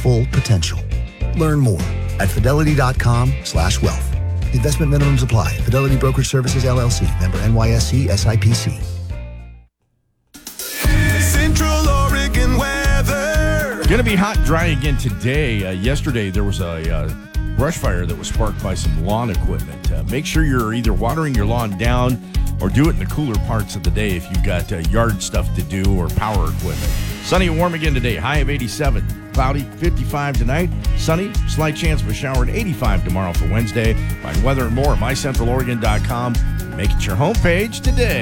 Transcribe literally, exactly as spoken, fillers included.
full potential. Learn more at fidelity.com slash wealth. Investment minimums apply. Fidelity Brokerage Services, L L C. Member N Y S E, S I P C. Central Oregon weather. Going to be hot and dry again today. Uh, yesterday, there was a uh, brush fire that was sparked by some lawn equipment. Uh, make sure you're either watering your lawn down or do it in the cooler parts of the day if you've got uh, yard stuff to do or power equipment. Sunny and warm again today. High of eighty-seven. Cloudy, fifty-five tonight. Sunny, slight chance of a shower at eighty-five tomorrow for Wednesday. Find weather and more at my central oregon dot com. Make it your homepage today.